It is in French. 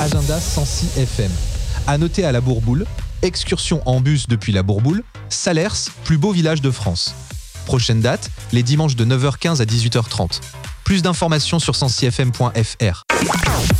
agenda 106 FM. À noter à la Bourboule, excursion en bus depuis la Bourboule, Salers, plus beau village de France. Prochaine date, les dimanches de 9h15 à 18h30. Plus d'informations sur 106fm.fr.